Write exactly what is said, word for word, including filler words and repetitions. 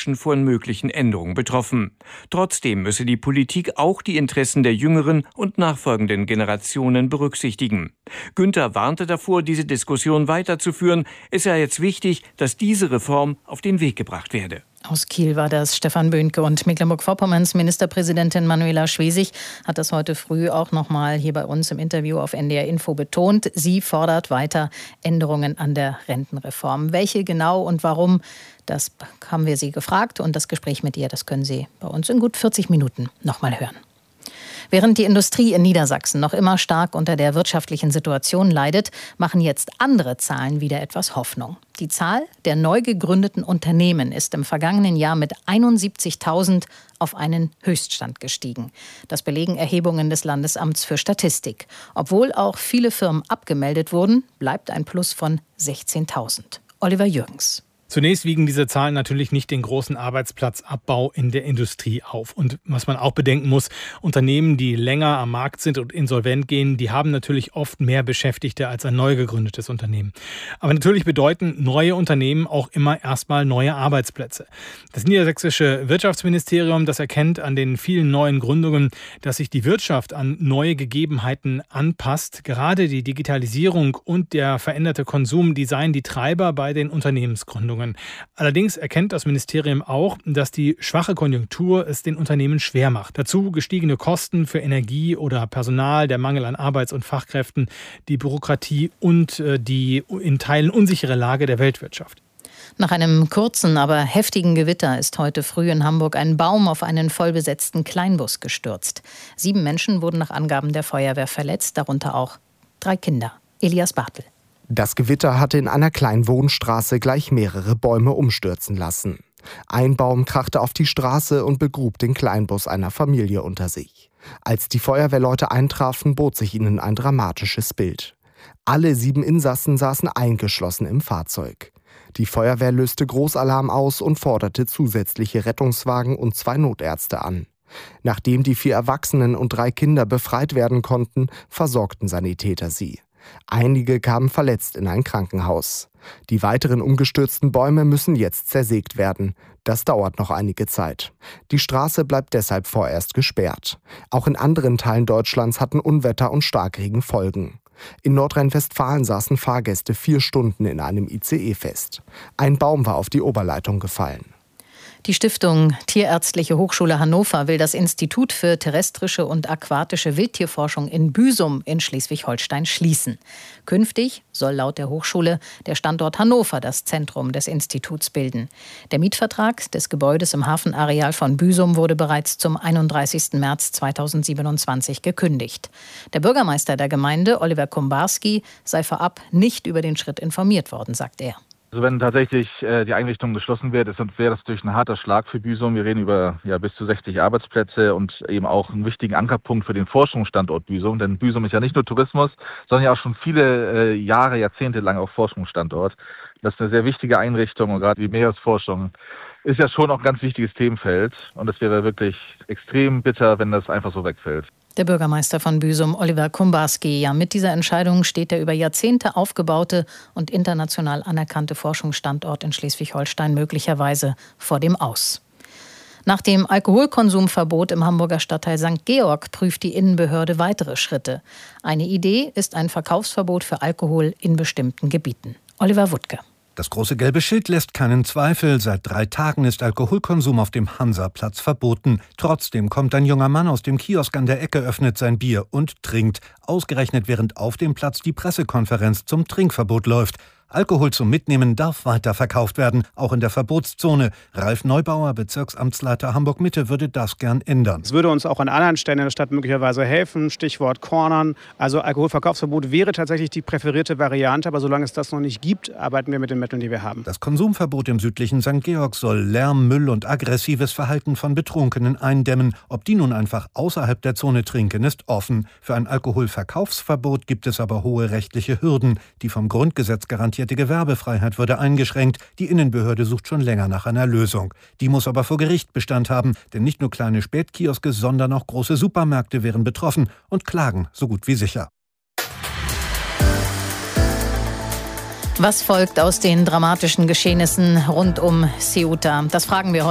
Menschen von möglichen Änderungen betroffen. Trotzdem müsse die Politik auch die Interessen der jüngeren und nachfolgenden Generationen berücksichtigen. Günther warnte davor, diese Diskussion weiterzuführen. Es sei jetzt wichtig, dass diese Reform auf den Weg gebracht werde. Aus Kiel war das Stefan Böhnke. Und Mecklenburg-Vorpommerns Ministerpräsidentin Manuela Schwesig hat das heute früh auch noch mal hier bei uns im Interview auf N D R Info betont. Sie fordert weiter Änderungen an der Rentenreform. Welche genau und warum, das haben wir sie gefragt. Und das Gespräch mit ihr, das können Sie bei uns in gut vierzig Minuten noch mal hören. Während die Industrie in Niedersachsen noch immer stark unter der wirtschaftlichen Situation leidet, machen jetzt andere Zahlen wieder etwas Hoffnung. Die Zahl der neu gegründeten Unternehmen ist im vergangenen Jahr mit einundsiebzigtausend auf einen Höchststand gestiegen. Das belegen Erhebungen des Landesamts für Statistik. Obwohl auch viele Firmen abgemeldet wurden, bleibt ein Plus von sechzehntausend. Oliver Jürgens. Zunächst wiegen diese Zahlen natürlich nicht den großen Arbeitsplatzabbau in der Industrie auf. Und was man auch bedenken muss, Unternehmen, die länger am Markt sind und insolvent gehen, die haben natürlich oft mehr Beschäftigte als ein neu gegründetes Unternehmen. Aber natürlich bedeuten neue Unternehmen auch immer erstmal neue Arbeitsplätze. Das niedersächsische Wirtschaftsministerium, das erkennt an den vielen neuen Gründungen, dass sich die Wirtschaft an neue Gegebenheiten anpasst. Gerade die Digitalisierung und der veränderte Konsum, die seien die Treiber bei den Unternehmensgründungen. Allerdings erkennt das Ministerium auch, dass die schwache Konjunktur es den Unternehmen schwer macht. Dazu gestiegene Kosten für Energie oder Personal, der Mangel an Arbeits- und Fachkräften, die Bürokratie und die in Teilen unsichere Lage der Weltwirtschaft. Nach einem kurzen, aber heftigen Gewitter ist heute früh in Hamburg ein Baum auf einen vollbesetzten Kleinbus gestürzt. Sieben Menschen wurden nach Angaben der Feuerwehr verletzt, darunter auch drei Kinder. Elias Bartel. Das Gewitter hatte in einer kleinen Wohnstraße gleich mehrere Bäume umstürzen lassen. Ein Baum krachte auf die Straße und begrub den Kleinbus einer Familie unter sich. Als die Feuerwehrleute eintrafen, bot sich ihnen ein dramatisches Bild. Alle sieben Insassen saßen eingeschlossen im Fahrzeug. Die Feuerwehr löste Großalarm aus und forderte zusätzliche Rettungswagen und zwei Notärzte an. Nachdem die vier Erwachsenen und drei Kinder befreit werden konnten, versorgten Sanitäter sie. Einige kamen verletzt in ein Krankenhaus. Die weiteren umgestürzten Bäume müssen jetzt zersägt werden. Das dauert noch einige Zeit. Die Straße bleibt deshalb vorerst gesperrt. Auch in anderen Teilen Deutschlands hatten Unwetter und Starkregen Folgen. In Nordrhein-Westfalen saßen Fahrgäste vier Stunden in einem I C E fest. Ein Baum war auf die Oberleitung gefallen. Die Stiftung Tierärztliche Hochschule Hannover will das Institut für terrestrische und aquatische Wildtierforschung in Büsum in Schleswig-Holstein schließen. Künftig soll laut der Hochschule der Standort Hannover das Zentrum des Instituts bilden. Der Mietvertrag des Gebäudes im Hafenareal von Büsum wurde bereits zum einunddreißigsten März zweitausendsiebenundzwanzig gekündigt. Der Bürgermeister der Gemeinde, Oliver Kumbarski, sei vorab nicht über den Schritt informiert worden, sagt er. Also wenn tatsächlich äh, die Einrichtung geschlossen wird, ist, wäre das natürlich ein harter Schlag für Büsum. Wir reden über ja, bis zu sechzig Arbeitsplätze und eben auch einen wichtigen Ankerpunkt für den Forschungsstandort Büsum. Denn Büsum ist ja nicht nur Tourismus, sondern ja auch schon viele äh, Jahre, Jahrzehnte lang auch Forschungsstandort. Das ist eine sehr wichtige Einrichtung und gerade die Meeresforschung ist ja schon auch ein ganz wichtiges Themenfeld. Und es wäre wirklich extrem bitter, wenn das einfach so wegfällt. Der Bürgermeister von Büsum, Oliver Kumbarski. Ja, mit dieser Entscheidung steht der über Jahrzehnte aufgebaute und international anerkannte Forschungsstandort in Schleswig-Holstein möglicherweise vor dem Aus. Nach dem Alkoholkonsumverbot im Hamburger Stadtteil Sankt Georg prüft die Innenbehörde weitere Schritte. Eine Idee ist ein Verkaufsverbot für Alkohol in bestimmten Gebieten. Oliver Wuttke. Das große gelbe Schild lässt keinen Zweifel. Seit drei Tagen ist Alkoholkonsum auf dem Hansaplatz verboten. Trotzdem kommt ein junger Mann aus dem Kiosk an der Ecke, öffnet sein Bier und trinkt. Ausgerechnet während auf dem Platz die Pressekonferenz zum Trinkverbot läuft. Alkohol zum Mitnehmen darf weiter verkauft werden, auch in der Verbotszone. Ralf Neubauer, Bezirksamtsleiter Hamburg-Mitte, würde das gern ändern. Es würde uns auch an anderen Stellen in der Stadt möglicherweise helfen, Stichwort Cornern. Also Alkoholverkaufsverbot wäre tatsächlich die präferierte Variante, aber solange es das noch nicht gibt, arbeiten wir mit den Mitteln, die wir haben. Das Konsumverbot im südlichen Sankt Georg soll Lärm, Müll und aggressives Verhalten von Betrunkenen eindämmen. Ob die nun einfach außerhalb der Zone trinken, ist offen. Für ein Alkoholverkaufsverbot gibt es aber hohe rechtliche Hürden. Die vom Grundgesetz garantierte Gewerbefreiheit würde eingeschränkt. Die Innenbehörde sucht schon länger nach einer Lösung. Die muss aber vor Gericht Bestand haben, denn nicht nur kleine Spätkioske, sondern auch große Supermärkte wären betroffen und klagen so gut wie sicher. Was folgt aus den dramatischen Geschehnissen rund um Ceuta? Das fragen wir heute.